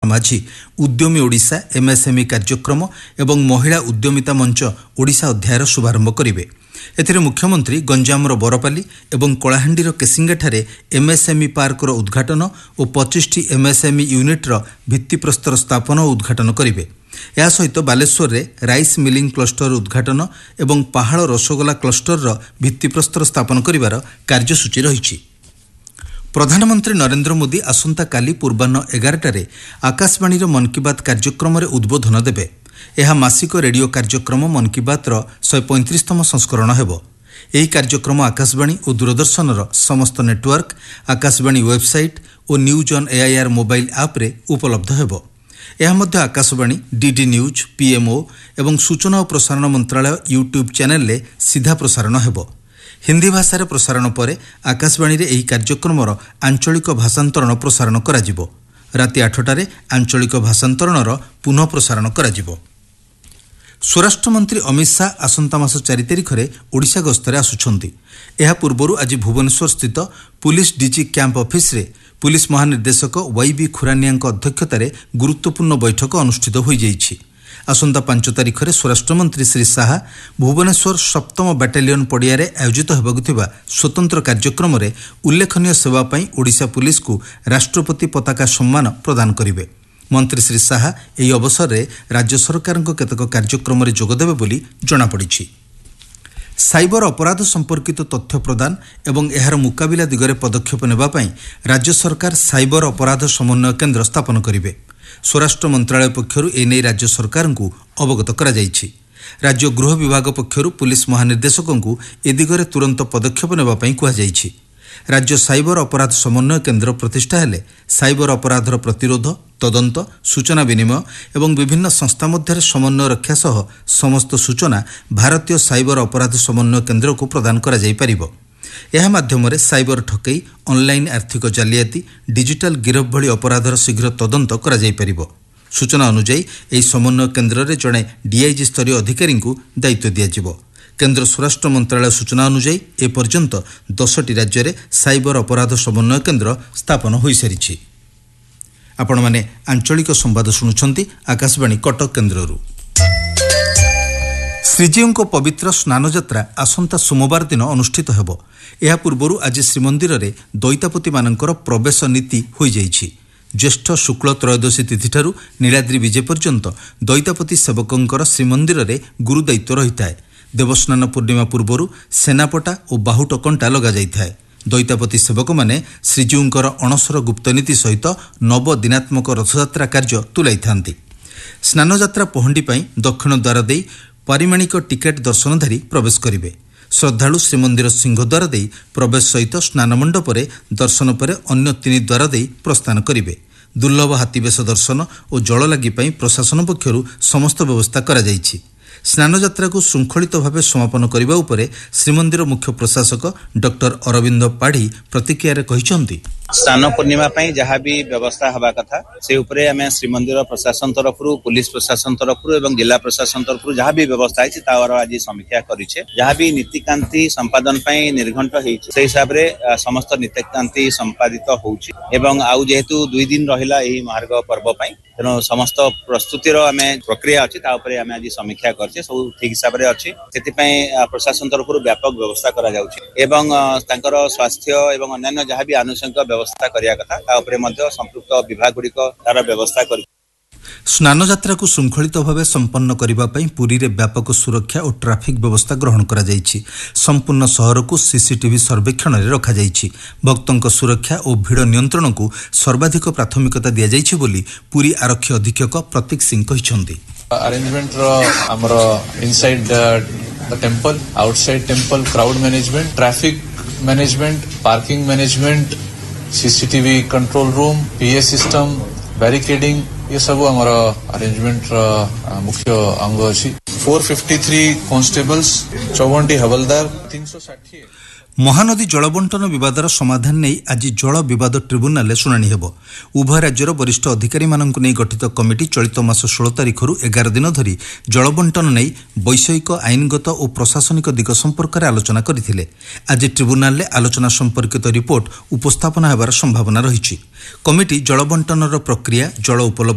माझी उद्यमी ओडिशा एमएसएमई कार्यक्रम एवं महिला उद्यमिता मंच ओडिशा अध्यायर शुभारंभ करिवे। एथिरे मुख्यमंत्री गंजामर बरपाली एवं कलाहांडीर केसिंगाठारे एमएसएमई पार्कर उद्घाटन और 25टी एमएसएमई यूनिट्र भित्तिप्रस्तर स्थापन और उद्घाटन करिवे। या सहित बालेश्वर रे राइस मिलिंग क्लस्टर उद्घाटन एवं पहाड़ रसगोला क्लस्टर भित्तिप्रस्तर स्थापन करिवार कार्यसूची रहिछि। प्रधानमंत्री नरेंद्र मोदी आसंता काली पूर्वाह्न 11टारे आकाशवाणी मन की बात कार्यक्रम रे उद्बोधन देबे। यह मासिक रेडियो कार्यक्रम मन की बात 135तम संस्करण हेबो। एही कार्यक्रम आकाशवाणी और दूरदर्शन समस्त नेटवर्क, आकाशवाणी वेबसाइट और news on AIR mobile app रे उपलब्ध हेबो। यह मध्य आकाशवाणी, डीडी न्यूज, पीएमओ एवं सूचना और प्रसारण मंत्रालय यूट्यूब चैनल ले सीधा प्रसारण हेबो। हिंदी भाषा रे प्रसारण पर आकाशवाणी रे एही कार्यक्रम आंचलिक भाषांतरण प्रसारण करा जिवो। राति 8टारे आंचलिक भाषांतरण पुनः प्रसारण करा जिवो। स्वराष्ट्र मंत्री अमित शाह आसंता मास 4 तारिखरे ओडिशा गस्तरे आसुछंती। एहा पूर्वरु आज भुवनेश्वर स्थित पुलिस डीजी कैंप ऑफिस रे पुलिस महानिर्देशक वाईबी खुरानिया अध्यक्षतार गुरुत्वपूर्ण बैठक अनुष्ठित हो जाइछि। आसंता 5 तारिखरे स्वराष्ट्र मंत्री श्री शाह भुवनेश्वर 7म बाटालियन पड़ियारे आयोजित हेबाकु थिबा स्वतंत्र कार्यक्रम रे उल्लेखनीय सेवा पई ओडिशा पुलिस को राष्ट्रपति पताका सम्मान प्रदान करिवे। मंत्री श्री शाह एही अवसर रे राज्य सरकार केतक कार्यक्रम रे जोग देबे बोली जणा पड़िछि। साइबर अपराध संपर्कित तथ्य प्रदान एवं एहार मुकाबिला दिगरे पदक्षेप नेबा पई राज्य सरकार साइबर अपराध समन्वय केन्द्र स्थापन करिवे। स्वराष्ट्र मंत्रालय पक्षरु एनै राज्य सरकार को अवगत करा जाइछि। राज्य गृह विभाग पक्षरु पुलिस महानिर्देशक को ए दिगरे तुरंत पदक्षेप नेबा पई कुहा जाइछि। राज्य साइबर अपराध समन्वय केन्द्र प्रतिष्ठा हेले साइबर अपराधर प्रतिरोध, तदंत, सूचना विनिमय एवं विभिन्न संस्था मध्य समन्वय रक्षा सह समस्त सूचना भारतीय साइबर अपराध समन्वय केन्द्र को प्रदान करा जाई परिबो। यह माध्यम साइबर ठकई, ऑनलाइन आर्थिक जालियाती, डिजिटल गिरफ भली अपराधर शीघ्र तदंत करा जाई परिबो। सूचना अनुसार एही समन्वय केन्द्र रे जणे डीआईजी स्तरीय अधिकारी को दायित्व दिया जिवो। केन्द्र स्वराष्ट्र मंत्रालय सूचना अनुसार ए पर्यंत 10टी राज्य में साइबर अपराध समन्वय केन्द्र स्थापन हो सारी। आपण माने आंचलिक संवाद शुणुछंती आकाशवाणी कटक केन्द्ररू। श्रीजीव को पवित्र स्नान यात्रा आसंता सोमवार दिन अनुष्ठित हेबो। एहा पूर्वरु आज श्रीमंदिर रे दैतापति मानकर प्रवेश नीति हो जाइछि। ज्येष्ठ शुक्ल त्रयोदशी तिथि ठारू नीलाद्री विजय पर्यंत दैतापति सेवकंकर श्रीमंदिर रे गुरु दायित्व रहिताए। देवस्नान पूर्णिमा पूर्वरु सेनापटा और बाहुट कंटा लगा जाइथाए। दैतापति सेवक माने श्रीजीवंकर अणसर गुप्तनीति सहित नव दिनात्मक रथयात्रा कार्य तुलाई थांती। स्नान यात्रा पहंडी पई दक्षिण द्वार देई पारिमाणिक टिकेट दर्शनधारी प्रवेश करिवे। श्रद्धालु श्रीमंदिर सिंहद्वार देई प्रवेश सहित स्नान मंडप दर्शन पर अन्य 3 द्वार देई प्रस्थान करिवे। दुर्लभ हाथीवेश दर्शन और जल लागी पई प्रशासन पक्षरु समस्त व्यवस्था करा जाइछि। स्नान यात्रा को श्रृंखलित भाव समापन करने उपरे श्रीमंदिर मुख्य प्रशासक डॉक्टर अरविंद पाढ़ी प्रतिक्रिया कहिसंती। स्नान पूर्णिमा पई जहाँ भी व्यवस्था हवा कथा से उपरे हमें श्रीमंदिर प्रशासन तरफरु, पुलिस प्रशासन तरफरु एवं जिला प्रशासन तरफरु जहाँ भी व्यवस्था है तार आज समीक्षा करिछे। जहाँ भी नीतिकांति संपादन पई निर्घंट हेछि से हिसाब रे समस्त नीतिकांति संपादित होउछि एवं आउ जेहेतु 2 दिन रहिला एही मार्ग पर्व पई तेनो समस्त प्रस्तुतिर हमें प्रक्रिया अछि ता उपरे हमें आज समीक्षा करछे। सब ठीक हिसाब रे अछि, सेति पई प्रशासन तरफरु व्यापक व्यवस्था करा जाउछि एवं तांकर स्वास्थ्य एवं अन्य जहाँ भी आनुषंगिक व्यवस्था करिया कथा ता उपरे मध्य संपृक्त विभाग गुड़िक तार व्यवस्था कर। स्नान यात्रा को श्रृंखलित भाव संपन्न करने पर पुरी रे व्यापक सुरक्षा और ट्राफिक व्यवस्था ग्रहण करा जाइछि। संपूर्ण सहर को सीसीटीवी सर्वेक्षण रे रखा जाइछि। भक्तों सुरक्षा और भीड़ नियंत्रण को सर्वाधिक प्राथमिकता दिया जाइछि बोली पुरी आरक्षी अधीक्षक प्रतीक सिंह कहिसंती। अरेंजमेंट हमरो inside the temple, outside temple, crowd management, traffic management, parking management, CCTV control room, PA system, barricading, ये सब हमारा अरेंजमेंट मुख्य अंग अछि। 453 कांस्टेबल्स, 54 हवलदार, 360। महानदी जलबंटन विवादर समाधान नहीं आज जल विवाद ट्रिब्यूनाल शुणाणी हेबो। उभय राज्यर वरिष्ठ अधिकारी माननकु नहीं गठित कमिटी चलित मास 16 तारिखरु 11 दिन धरी जलबंटन नहीं वैषयिक, आईनगत और प्रशासनिक दिग संपर्क में आलोचना करथिले। आज ट्रिब्यूनाल आलोचना संपर्कित रिपोर्ट उपस्थापन हेबार संभावना रही। कमिटी जलबंटनर प्रक्रिया, जल उपलब्ध